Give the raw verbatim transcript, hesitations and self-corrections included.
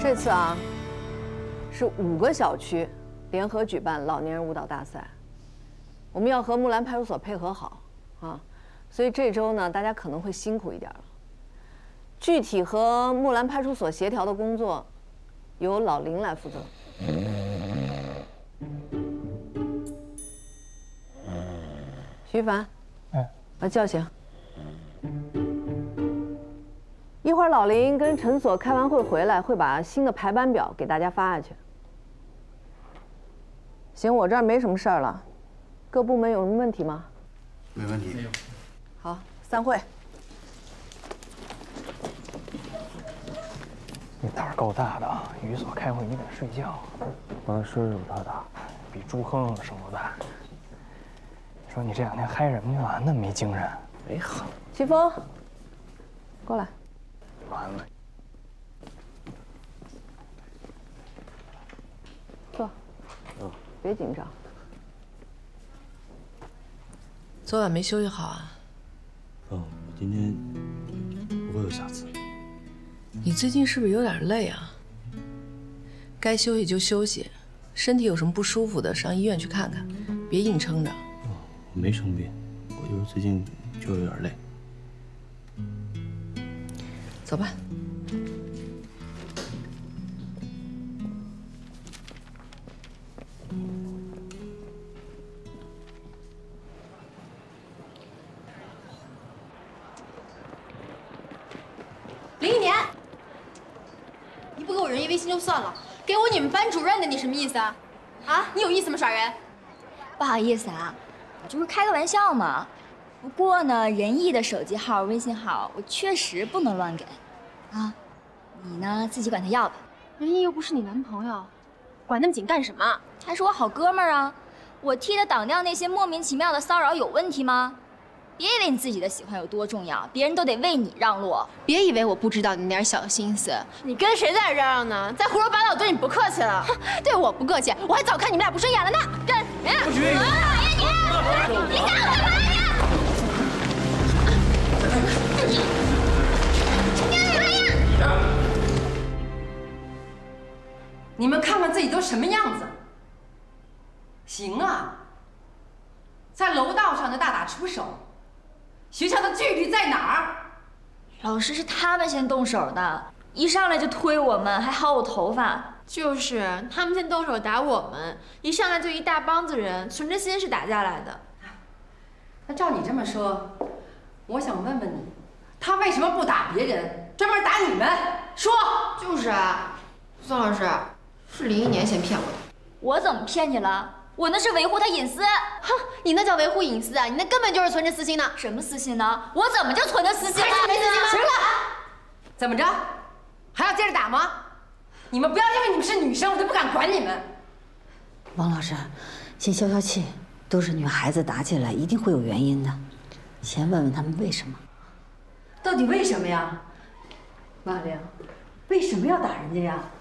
这次啊，是五个小区联合举办老年人舞蹈大赛，我们要和木兰派出所配合好啊，所以这周呢，大家可能会辛苦一点了。具体和木兰派出所协调的工作，由老林来负责。徐一凡， 哎， 把叫醒。一会儿老林跟陈所开完会回来，会把新的排班表给大家发下去。行，我这儿没什么事儿了，各部门有什么问题吗？ 没问题。 好，散会。 你胆儿够大的啊！于所开会你敢睡觉？ 我的事有多大？ 比朱亨亨的声都大。你说你这两天嗨什么去了？那么没精神。 没好。 齐峰，过来。 完了。 坐。 嗯。 别紧张。 昨晚没休息好啊？ 嗯，我今天不会有下次。 你最近是不是有点累啊？该休息就休息，身体有什么不舒服的，上医院去看看，别硬撑着。 嗯，我没生病，我就是最近就有点累。 走吧。 林一年，你不给我人一微信就算了，给我你们班主任的，你什么意思啊？啊，你有意思吗？耍人？ 不好意思啊，我就是开个玩笑嘛。不过呢，仁义的手机号、微信号我确实不能乱给，啊，你呢自己管他要吧。 仁义又不是你男朋友，管那么紧干什么？ 他是我好哥们儿啊，我替他挡掉那些莫名其妙的骚扰有问题吗？别以为你自己的喜欢有多重要，别人都得为你让路。 别以为我不知道你那点小心思，你跟谁在这嚷嚷呢？再胡说八道，对你不客气了。对我不客气，我还早看你们俩不顺眼了呢。跟别人， 不许！ 你你你干我干嘛呀？ 你们看看自己都什么样子？行啊，在楼道上的大打出手，学校的纪律在哪儿？ 老师是他们先动手的，一上来就推我们，还薅我头发。 就是他们先动手打我们，一上来就一大帮子人，存着心是打架来的。 那照你这么说，我想问问你，他为什么不打别人，专门打你们？说。 就是啊，宋老师，是林一年先骗我的。 我怎么骗你了？我那是维护他隐私。 哼，你那叫维护隐私啊？你那根本就是存着私心呢。 什么私心呢？我怎么就存着私心了？ 还是没私心吗？ 行了，怎么着？还要接着打吗？你们不要因为你们是女生，我就不敢管你们。 王老师，先消消气，都是女孩子打起来，一定会有原因的。先问问他们为什么。 到底为什么呀？马良，为什么要打人家呀？